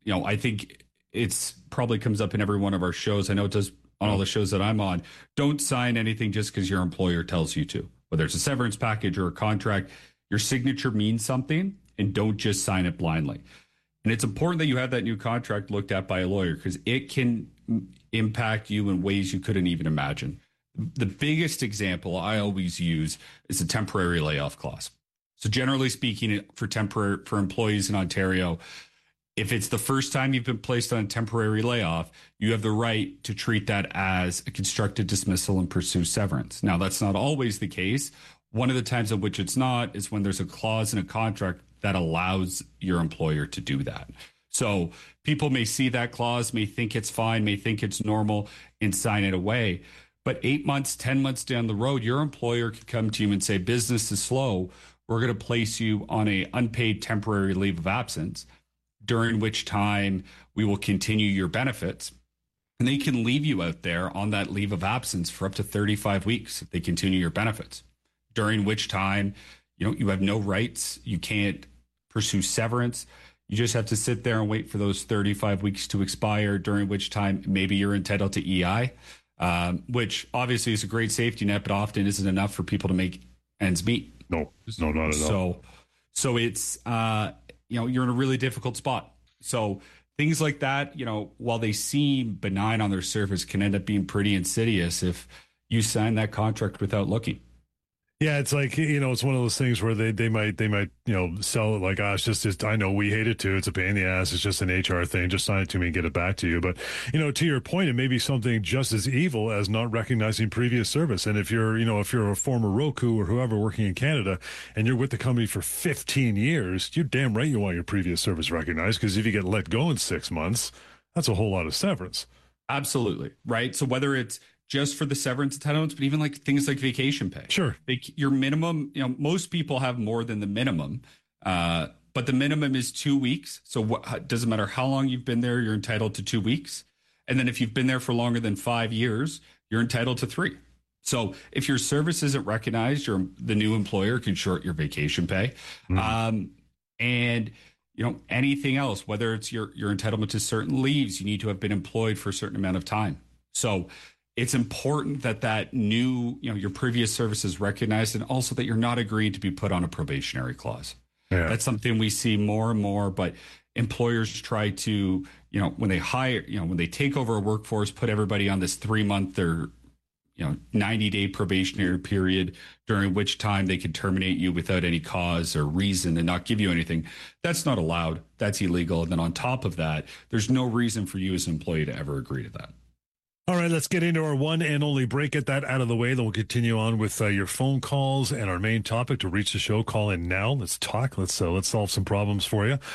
I think it's probably comes up in every one of our shows. I know it does on all the shows that I'm on. Don't sign anything just because your employer tells you to, whether it's a severance package or a contract. Your signature means something, and don't just sign it blindly. And it's important that you have that new contract looked at by a lawyer because it can impact you in ways you couldn't even imagine. The biggest example I always use is a temporary layoff clause. So generally speaking, for employees in Ontario, if it's the first time you've been placed on a temporary layoff, you have the right to treat that as a constructive dismissal and pursue severance. Now, that's not always the case. One of the times in which it's not is when there's a clause in a contract that allows your employer to do that. So people may see that clause, may think it's fine, may think it's normal, and sign it away. But 8 months, 10 months down the road, your employer could come to you and say, business is slow. We're going to place you on an unpaid temporary leave of absence, during which time we will continue your benefits. And they can leave you out there on that leave of absence for up to 35 weeks if they continue your benefits, during which time, you have no rights. You can't pursue severance. You just have to sit there and wait for those 35 weeks to expire, during which time maybe you're entitled to EI, which obviously is a great safety net, but often isn't enough for people to make ends meet. No, not at all. So it's, you're in a really difficult spot. So things like that, while they seem benign on their surface, can end up being pretty insidious if you sign that contract without looking. Yeah, it's like, it's one of those things where they might, sell it like, it's just, I know we hate it too. It's a pain in the ass. It's just an HR thing. Just sign it to me and get it back to you. But, to your point, it may be something just as evil as not recognizing previous service. And if you're a former Roku or whoever working in Canada and you're with the company for 15 years, you're damn right you want your previous service recognized, because if you get let go in 6 months, that's a whole lot of severance. Absolutely. Right. So whether it's just for the severance entitlements, but even like things like vacation pay. Sure. Your minimum, most people have more than the minimum, but the minimum is 2 weeks. So it doesn't matter how long you've been there, you're entitled to 2 weeks. And then if you've been there for longer than 5 years, you're entitled to 3. So if your service isn't recognized, the new employer can short your vacation pay. Mm-hmm. And anything else, whether it's your entitlement to certain leaves, you need to have been employed for a certain amount of time. So it's important that new, your previous service is recognized, and also that you're not agreeing to be put on a probationary clause. Yeah. That's something we see more and more, but employers try to, when they hire, when they take over a workforce, put everybody on this 3-month or, 90-day probationary period, during which time they can terminate you without any cause or reason and not give you anything. That's not allowed. That's illegal. And then on top of that, there's no reason for you as an employee to ever agree to that. All right, let's get into our one and only break. Get that out of the way. Then we'll continue on with your phone calls and our main topic. To reach the show, call in now. Let's talk. Let's solve some problems for you.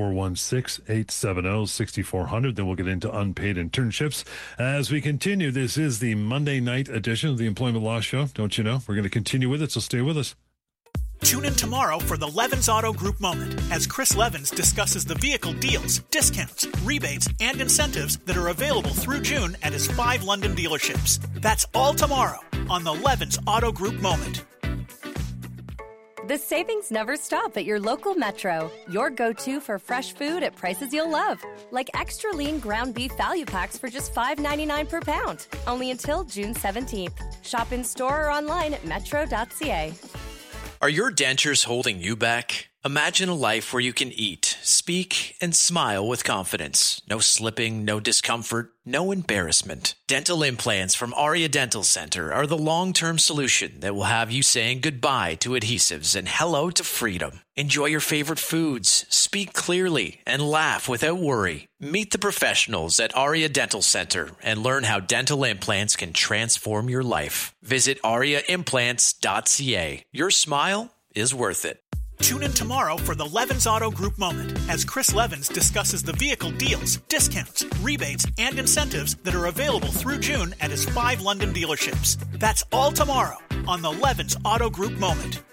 416-870-6400. Then we'll get into unpaid internships. As we continue, this is the Monday night edition of the Employment Law Show. Don't you know? We're going to continue with it, so stay with us. Tune in tomorrow for the Levins Auto Group Moment as Chris Levins discusses the vehicle deals, discounts, rebates, and incentives that are available through June at his 5 London dealerships. That's all tomorrow on the Levins Auto Group Moment. The savings never stop at your local Metro. Your go-to for fresh food at prices you'll love. Like extra lean ground beef value packs for just $5.99 per pound. Only until June 17th. Shop in store or online at metro.ca. Are your dentures holding you back? Imagine a life where you can eat, speak, and smile with confidence. No slipping, no discomfort, no embarrassment. Dental implants from Aria Dental Center are the long-term solution that will have you saying goodbye to adhesives and hello to freedom. Enjoy your favorite foods, speak clearly, and laugh without worry. Meet the professionals at Aria Dental Center and learn how dental implants can transform your life. Visit ariaimplants.ca. Your smile is worth it. Tune in tomorrow for the Levins Auto Group Moment as Chris Levins discusses the vehicle deals, discounts, rebates, and incentives that are available through June at his 5 London dealerships. That's all tomorrow on the Levins Auto Group Moment.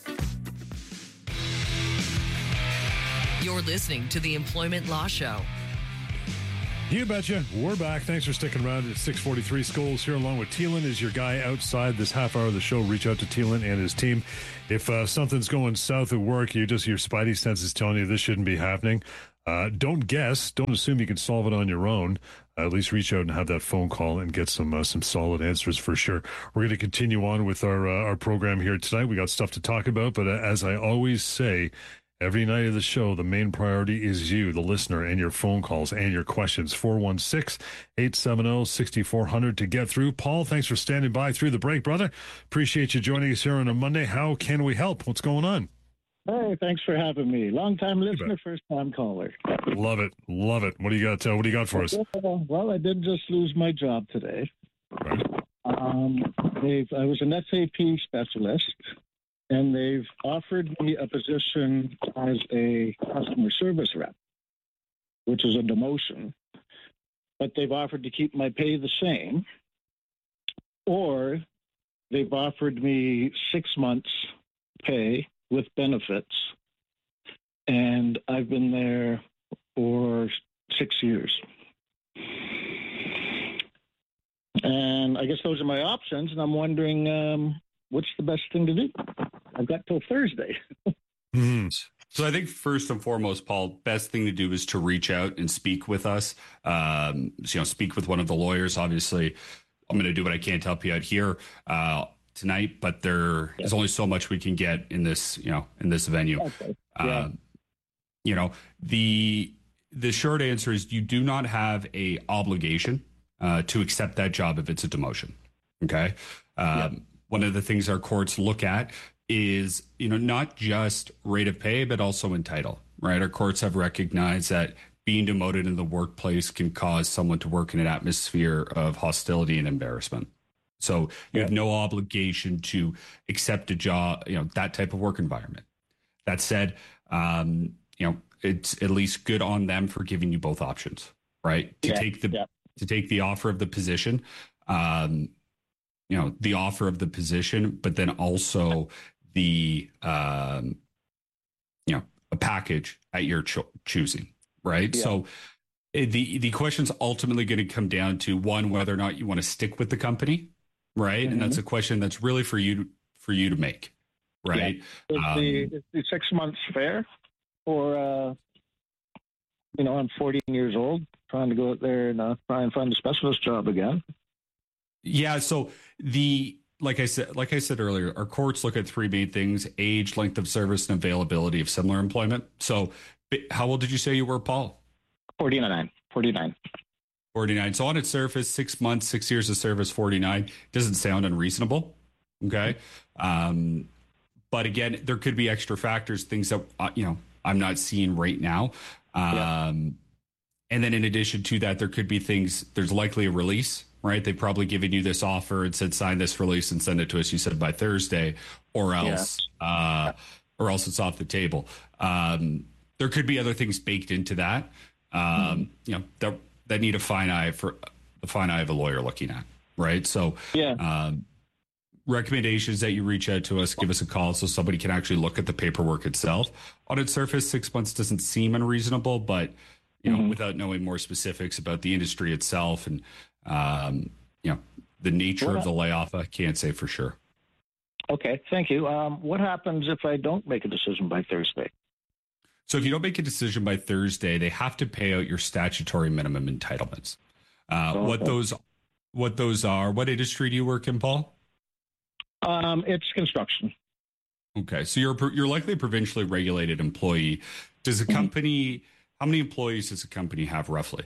You're listening to the Employment Law Show. You betcha. We're back. Thanks for sticking around at 6:43. Scholes here along with Thielen is your guy outside this half hour of the show. Reach out to Thielen and his team. If something's going south at work, your spidey sense is telling you this shouldn't be happening. Don't guess. Don't assume you can solve it on your own. At least reach out and have that phone call and get some solid answers for sure. We're going to continue on with our program here tonight. We got stuff to talk about, but as I always say, every night of the show, the main priority is you, the listener, and your phone calls and your questions. 416-870-6400 to get through. Paul, thanks for standing by through the break, brother. Appreciate you joining us here on a Monday. How can we help? What's going on? Hey, thanks for having me. Long-time listener, first-time caller. Love it. Love it. What do you got? What do you got for us? Well, I did just lose my job today. Right. I was an SAP specialist, and they've offered me a position as a customer service rep, which is a demotion. But they've offered to keep my pay the same, or they've offered me 6 months' pay with benefits, and I've been there for 6 years. And I guess those are my options, and I'm wondering what's the best thing to do. I've got till Thursday. So I think first and foremost, Paul, best thing to do is to reach out and speak with us. Speak with one of the lawyers. Obviously, I'm going to do what I can to help you out here tonight, but there is only so much we can get in this, in this venue. Okay. Yeah. The short answer is you do not have a obligation to accept that job if it's a demotion. Okay. One of the things our courts look at is, not just rate of pay, but also in title, right? Our courts have recognized that being demoted in the workplace can cause someone to work in an atmosphere of hostility and embarrassment. So you have no obligation to accept a job, that type of work environment. That said, it's at least good on them for giving you both options, right? To take the offer of the position, the offer of the position, but then also the, a package at your choosing, right? Yeah. So the question's ultimately going to come down to one, whether or not you want to stick with the company, right? Mm-hmm. And that's a question that's really for you to make, right? Yeah. Is the 6 months fair? Or, I'm 14 years old, trying to go out there and try and find a specialist job again. Yeah. So like I said earlier, our courts look at three main things: age, length of service, and availability of similar employment. So how old did you say you were, Paul? 49. 49. So on its surface, 6 months, 6 years of service, 49 doesn't sound unreasonable. Okay. But again, there could be extra factors, things that, I'm not seeing right now. And then in addition to that, there could be things, there's likely a release, right? They've probably given you this offer and said, sign this release and send it to us. You said by Thursday, or else it's off the table. There could be other things baked into that, that need a fine eye of a lawyer looking at, right? So, recommendations that you reach out to us, give us a call so somebody can actually look at the paperwork itself. On its surface, 6 months doesn't seem unreasonable, but without knowing more specifics about the industry itself and the nature of the layoff, I can't say for sure. Okay, thank you. What happens if I don't make a decision by Thursday? So if you don't make a decision by Thursday, they have to pay out your statutory minimum entitlements. What those are? What industry do you work in, Paul? It's construction. Okay, so you're likely a provincially regulated employee. Does a company? How many employees does a company have roughly?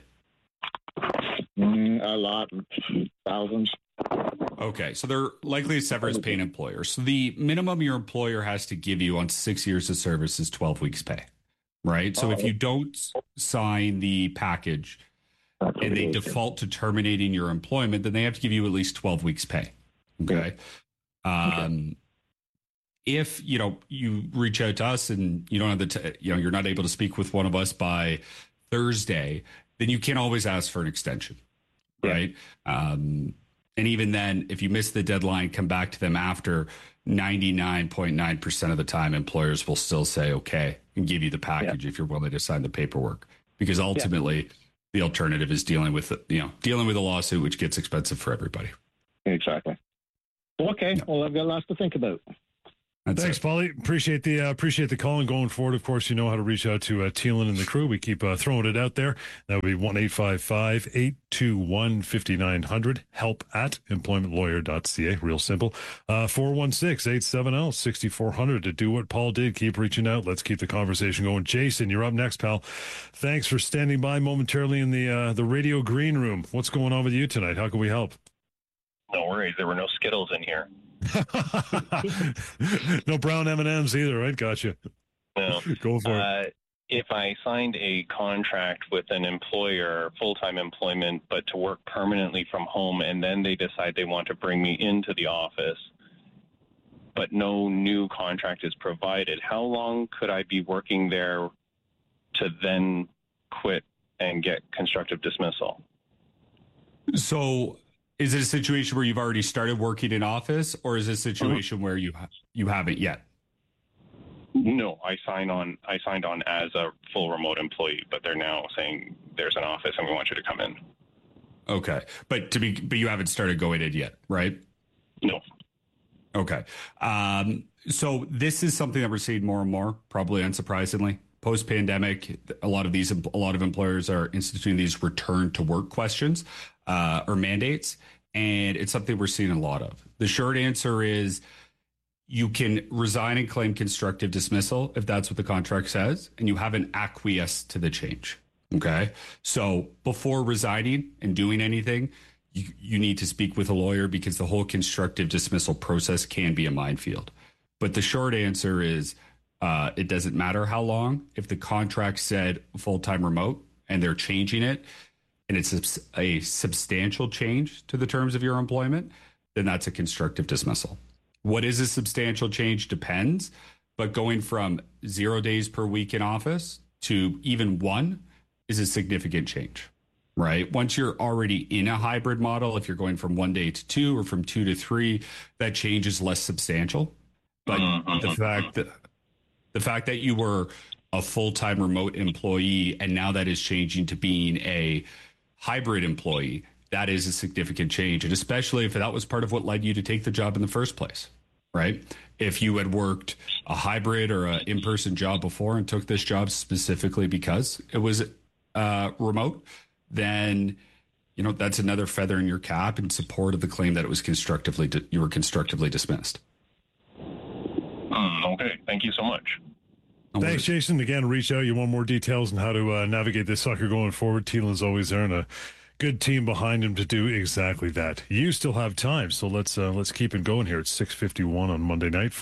A lot, thousands. Okay, so they're likely a severance paying employer. So the minimum your employer has to give you on 6 years of service is 12 weeks pay, right? So if you don't sign the package and they default to terminating your employment, then they have to give you at least 12 weeks pay. Okay. If you reach out to us and you don't have you're not able to speak with one of us by Thursday, then you can always ask for an extension, right? And even then, if you miss the deadline, come back to them after. 99.9% of the time, employers will still say okay and give you the package if you're willing to sign the paperwork, because ultimately the alternative is dealing with a lawsuit, which gets expensive for everybody. Exactly. Okay. Well, I've got lots to think about. Thanks, Paulie. Appreciate the call, and going forward, of course, you know how to reach out to Thielen and the crew. We keep throwing it out there. That would be 1-855-821-5900. Help at employmentlawyer.ca. Real simple. 416-870-6400 to do what Paul did. Keep reaching out. Let's keep the conversation going. Jason, you're up next, pal. Thanks for standing by momentarily in the radio green room. What's going on with you tonight? How can we help? No worries. There were no Skittles in here. No brown M&Ms either, right? Gotcha. No. Go for it. If I signed a contract with an employer, full-time employment, but to work permanently from home, and then they decide they want to bring me into the office, but no new contract is provided, how long could I be working there to then quit and get constructive dismissal? So is it a situation where you've already started working in office, or is it a situation where you haven't yet? No, I signed on as a full remote employee, but they're now saying there's an office and we want you to come in. Okay. But you haven't started going in yet, right? No. Okay. So this is something that we're seeing more and more, probably unsurprisingly. Post-pandemic, a lot of employers are instituting these return to work questions or mandates, and it's something we're seeing a lot of. The short answer is you can resign and claim constructive dismissal if that's what the contract says, and you haven't acquiesced to the change. Okay. So before resigning and doing anything, you need to speak with a lawyer, because the whole constructive dismissal process can be a minefield. But the short answer is it doesn't matter how long. If the contract said full-time remote and they're changing it, and it's a substantial change to the terms of your employment, then that's a constructive dismissal. What is a substantial change depends, but going from 0 days per week in office to even 1 is a significant change, right? Once you're already in a hybrid model, if you're going from 1 day to 2 or from 2 to 3, that change is less substantial. But the fact that you were a full-time remote employee and now that is changing to being a hybrid employee, that is a significant change. And especially if that was part of what led you to take the job in the first place, right? If you had worked a hybrid or an in-person job before and took this job specifically because it was remote, then, you know, that's another feather in your cap in support of the claim that it was you were constructively dismissed. Okay. Thank you so much. Thanks, Jason. Again, reach out. You want more details on how to navigate this sucker going forward. Thielen's always there, and a good team behind him to do exactly that. You still have time, so let's keep it going here. It's 6:51 on Monday night.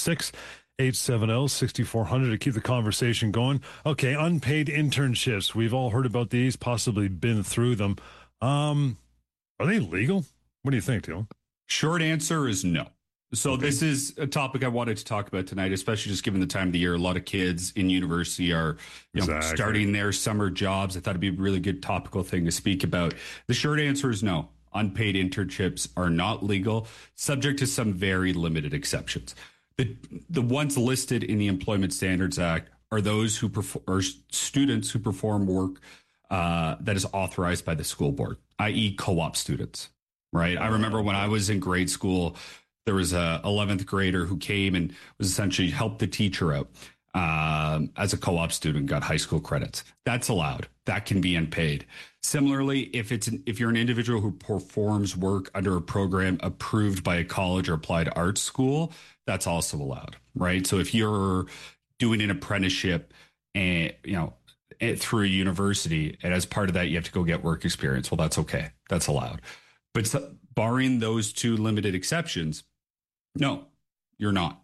416-870-6400 to keep the conversation going. Okay, unpaid internships. We've all heard about these, possibly been through them. Are they legal? What do you think, Thielen? Short answer is no. So This is a topic I wanted to talk about tonight, especially just given the time of the year. A lot of kids in university are starting their summer jobs. I thought it'd be a really good topical thing to speak about. The short answer is no. Unpaid internships are not legal, subject to some very limited exceptions. The ones listed in the Employment Standards Act are those are students who perform work that is authorized by the school board, i.e. co-op students, right? I remember when I was in grade school, there was a 11th grader who came and was essentially helped the teacher out as a co-op student, got high school credits. That's allowed. That can be unpaid. Similarly, if you're an individual who performs work under a program approved by a college or applied arts school, that's also allowed, right? So if you're doing an apprenticeship and through a university, and as part of that you have to go get work experience, well, that's okay. That's allowed. But barring those two limited exceptions, no, you're not.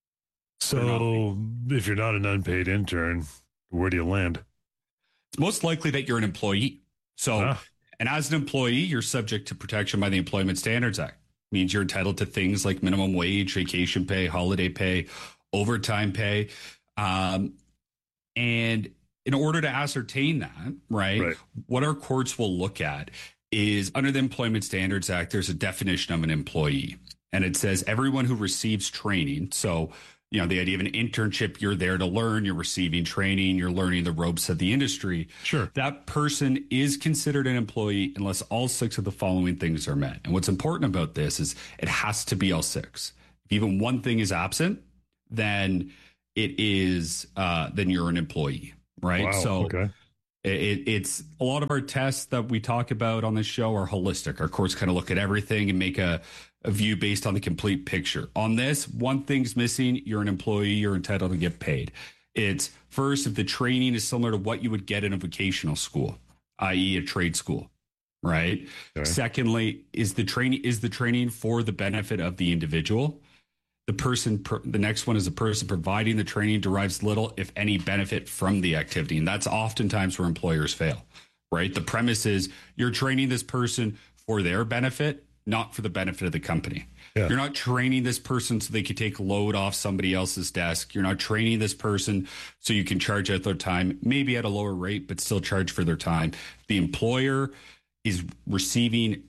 So if you're not an unpaid intern, where do you land? It's most likely that you're an employee. So, and as an employee, you're subject to protection by the Employment Standards Act. It means you're entitled to things like minimum wage, vacation pay, holiday pay, overtime pay. And in order to ascertain that, right, what our courts will look at is under the Employment Standards Act, there's a definition of an employee. And it says everyone who receives training. So, the idea of an internship, you're there to learn, you're receiving training, you're learning the ropes of the industry. Sure. That person is considered an employee unless all 6 of the following things are met. And what's important about this is it has to be all 6. If even one thing is absent, than it is than you're an employee, right? Wow, so okay. It's a lot of our tests that we talk about on this show are holistic. Our courts kind of look at everything and make a view based on the complete picture. On this, one thing's missing: you're an employee, you're entitled to get paid. It's first, if the training is similar to what you would get in a vocational school, i.e. a trade school, right? Okay. Secondly, is the training for the benefit of the individual? The next one is the person providing the training derives little, if any, benefit from the activity. And that's oftentimes where employers fail, right? The premise is you're training this person for their benefit, not for the benefit of the company. Yeah. You're not training this person so they can take load off somebody else's desk. You're not training this person so you can charge out their time, maybe at a lower rate, but still charge for their time. The employer is receiving,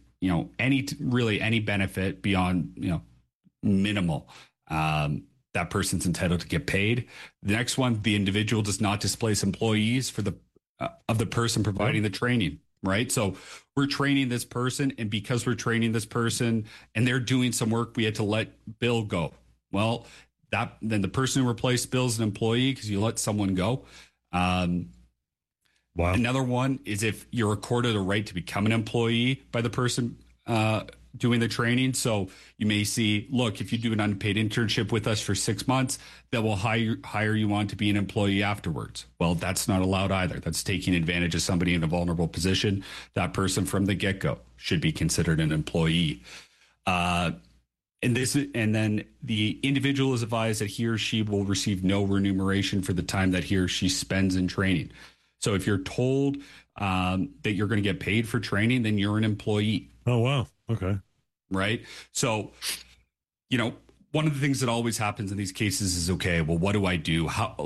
any benefit beyond, minimal. That person's entitled to get paid. The next one, the individual does not displace employees for of the person providing the training, right? So we're training this person, and because we're training this person and they're doing some work, we had to let Bill go. Well, then the person who replaced Bill's an employee because you let someone go. Wow. Another one is if you're accorded a right to become an employee by the person doing the training. So you may see, look, if you do an unpaid internship with us for 6 months, that will hire you on to be an employee afterwards. Well, that's not allowed either. That's taking advantage of somebody in a vulnerable position. That person from the get-go should be considered an employee. And then the individual is advised that he or she will receive no remuneration for the time that he or she spends in training. So if you're told that you're going to get paid for training, then you're an employee. Oh, wow. Okay. Right. So, one of the things that always happens in these cases is, okay, well, what do I do?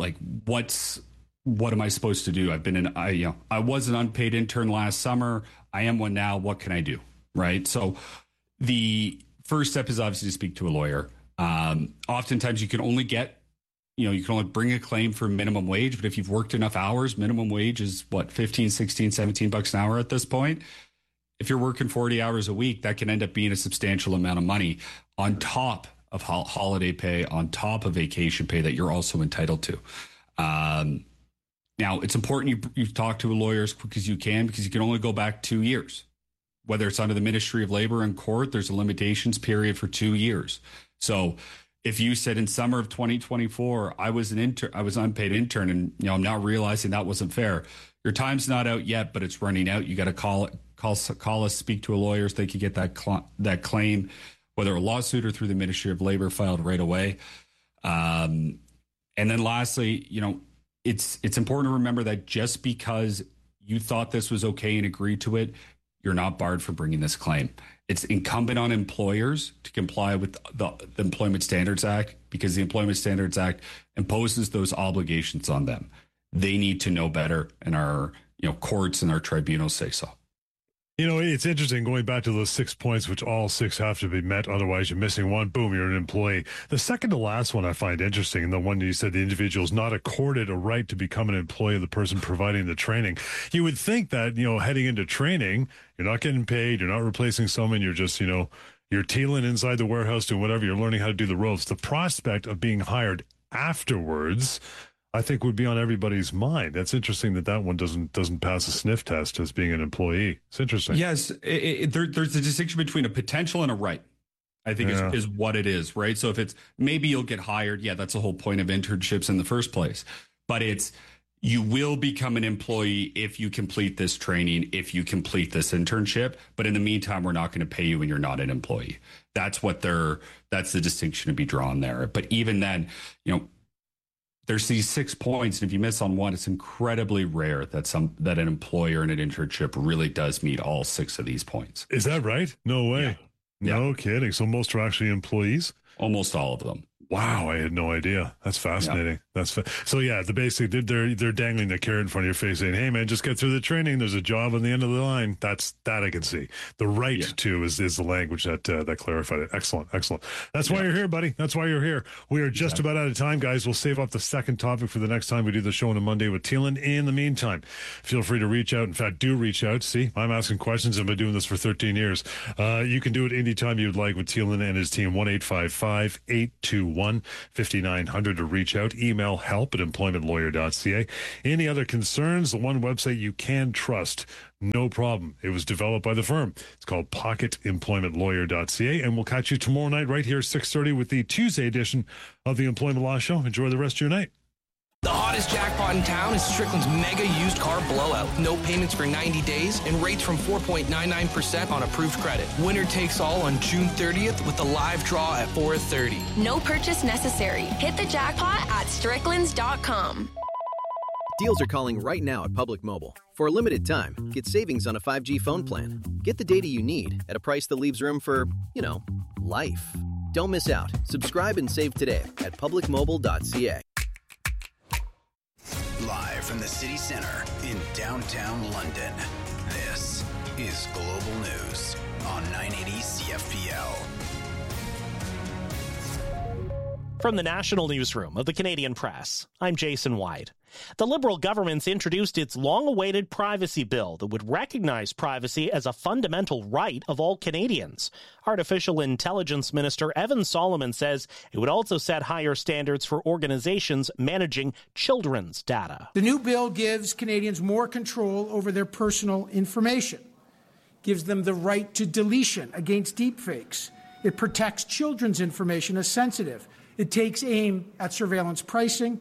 What am I supposed to do? I was an unpaid intern last summer. I am one now. What can I do? Right. So the first step is obviously to speak to a lawyer. Oftentimes you can only bring a claim for minimum wage, but if you've worked enough hours, minimum wage is what, 15, 16, 17 bucks an hour at this point. If you're working 40 hours a week, that can end up being a substantial amount of money on top of holiday pay, on top of vacation pay that you're also entitled to. Now, it's important you talk to a lawyer as quick as you can, because you can only go back 2 years. Whether it's under the Ministry of Labor and court, there's a limitations period for 2 years. So if you said in summer of 2024, I was an unpaid intern, and I'm now realizing that wasn't fair, your time's not out yet, but it's running out. You got to call us, speak to a lawyer so they can get that claim, whether a lawsuit or through the Ministry of Labor, filed right away. And then lastly, it's important to remember that just because you thought this was okay and agreed to it, you're not barred for bringing this claim. It's incumbent on employers to comply with the Employment Standards Act, because the Employment Standards Act imposes those obligations on them. They need to know better, and our courts and our tribunals say so. It's interesting going back to those 6 points, which all 6 have to be met. Otherwise, you're missing one. Boom, you're an employee. The second to last one I find interesting, and the one you said the individual is not accorded a right to become an employee of the person providing the training. You would think that, heading into training, you're not getting paid, you're not replacing someone, you're just, you're tealing inside the warehouse doing whatever, you're learning how to do the ropes. The prospect of being hired afterwards, I think, would be on everybody's mind. That's interesting that one doesn't pass a sniff test as being an employee. It's interesting. Yes, there's a distinction between a potential and a right, I think, is what it is, right? So if it's maybe you'll get hired, that's the whole point of internships in the first place. But it's you will become an employee if you complete this training, if you complete this internship. But in the meantime, we're not going to pay you when you're not an employee. That's the distinction to be drawn there. But even then, there's these 6 points, and if you miss on one, it's incredibly rare that an employer in an internship really does meet all 6 of these points. Is that right? No way. Yeah. No kidding. So most are actually employees? Almost all of them. Wow, I had no idea. That's fascinating. So yeah, basically they're dangling the carrot in front of your face, saying, "Hey man, just get through the training. There's a job on the end of the line." That I can see. The right to is the language that clarified it. Excellent. That's why you're here, buddy. That's why you're here. We are just about out of time, guys. We'll save up the second topic for the next time we do the show on a Monday with Thielen. In the meantime, feel free to reach out. In fact, do reach out. See, I'm asking questions. I've been doing this for 13 years. You can do it anytime you'd like with Thielen and his team. 1-855-821-5900 to reach out. Email help@employmentlawyer.ca. Any other concerns? The one website you can trust, no problem. It was developed by the firm. It's called pocketemploymentlawyer.ca, and we'll catch you tomorrow night right here at 6:30 with the Tuesday edition of the Employment Law Show. Enjoy the rest of your night. The hottest jackpot in town is Strickland's mega used car blowout. No payments for 90 days and rates from 4.99% on approved credit. Winner takes all on June 30th with the live draw at 4:30. No purchase necessary. Hit the jackpot at Stricklands.com. Deals are calling right now at Public Mobile. For a limited time, get savings on a 5G phone plan. Get the data you need at a price that leaves room for, life. Don't miss out. Subscribe and save today at publicmobile.ca. Live from the city center in downtown London, this is Global News on 980 CFPL. From the National Newsroom of the Canadian Press, I'm Jason White. The Liberal government's introduced its long-awaited privacy bill that would recognize privacy as a fundamental right of all Canadians. Artificial Intelligence Minister Evan Solomon says it would also set higher standards for organizations managing children's data. The new bill gives Canadians more control over their personal information, gives them the right to deletion against deepfakes. It protects children's information as sensitive. It takes aim at surveillance pricing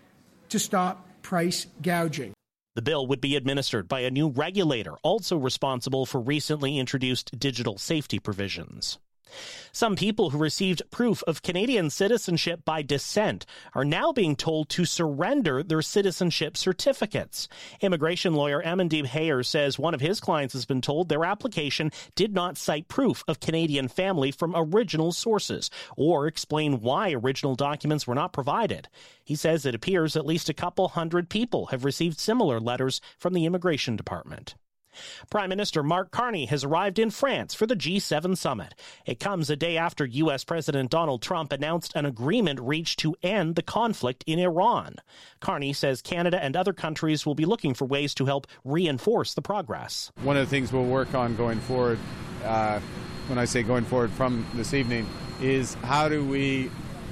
to stop price gouging. The bill would be administered by a new regulator, also responsible for recently introduced digital safety provisions. Some people who received proof of Canadian citizenship by descent are now being told to surrender their citizenship certificates. Immigration lawyer Amandeep Hayer says one of his clients has been told their application did not cite proof of Canadian family from original sources or explain why original documents were not provided. He says it appears at least a couple hundred people have received similar letters from the Immigration Department. Prime Minister Mark Carney has arrived in France for the G7 summit. It comes a day after U.S. President Donald Trump announced an agreement reached to end the conflict in Iran. Carney says Canada and other countries will be looking for ways to help reinforce the progress. One of the things we'll work on going forward, when I say going forward from this evening, is how do we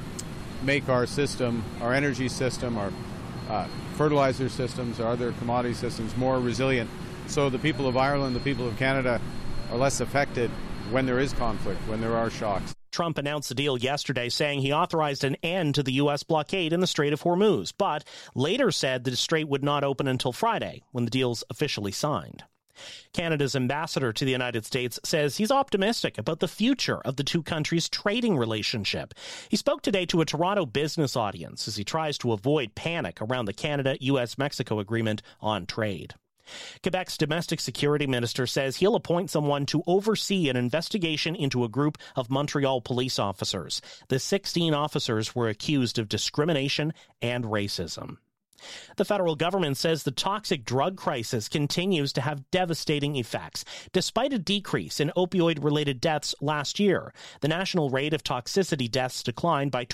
make our system, our energy system, our fertilizer systems, our other commodity systems more resilient, so the people of Ireland, the people of Canada are less affected when there is conflict, when there are shocks. Trump announced the deal yesterday, saying he authorized an end to the U.S. blockade in the Strait of Hormuz, but later said the strait would not open until Friday, when the deal's officially signed. Canada's ambassador to the United States says he's optimistic about the future of the two countries' trading relationship. He spoke today to a Toronto business audience as he tries to avoid panic around the Canada-U.S.-Mexico agreement on trade. Quebec's domestic security minister says he'll appoint someone to oversee an investigation into a group of Montreal police officers. The 16 officers were accused of discrimination and racism. The federal government says the toxic drug crisis continues to have devastating effects. Despite a decrease in opioid-related deaths last year, the national rate of toxicity deaths declined by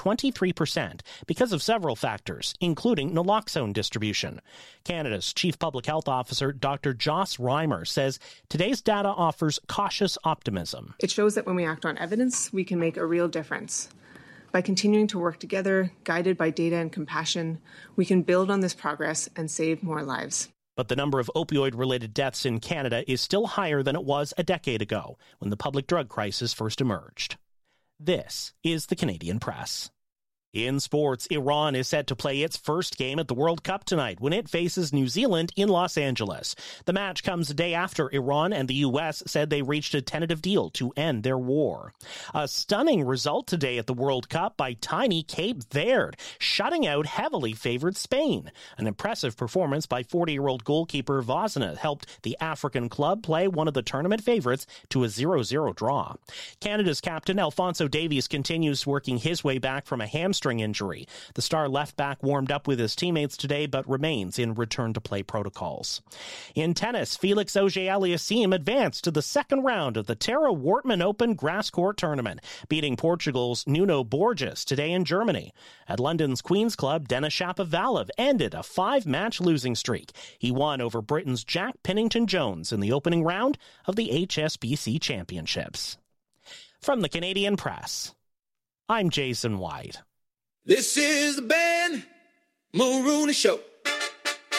23% because of several factors, including naloxone distribution. Canada's Chief Public Health Officer, Dr. Joss Reimer, says today's data offers cautious optimism. It shows that when we act on evidence, we can make a real difference. By continuing to work together, guided by data and compassion, we can build on this progress and save more lives. But the number of opioid-related deaths in Canada is still higher than it was a decade ago, when the public drug crisis first emerged. This is the Canadian Press. In sports, Iran is set to play its first game at the World Cup tonight when it faces New Zealand in Los Angeles. The match comes a day after Iran and the U.S. said they reached a tentative deal to end their war. A stunning result today at the World Cup by tiny Cape Verde, shutting out heavily favored Spain. An impressive performance by 40-year-old goalkeeper Vozina helped the African club play one of the tournament favorites to a 0-0 draw. Canada's captain Alphonso Davies continues working his way back from a hamstring hamstring injury. The star left back warmed up with his teammates today but remains in return-to-play protocols. In tennis, Felix Auger-Aliassime advanced to the second round of the Tara Wortman Open Grass Court Tournament, beating Portugal's Nuno Borges today in Germany. At London's Queen's Club, Denis Shapovalov ended a 5-match losing streak. He won over Britain's Jack Pennington-Jones in the opening round of the HSBC Championships. From the Canadian Press, I'm Jason White. This is the Ben Mulrooney Show.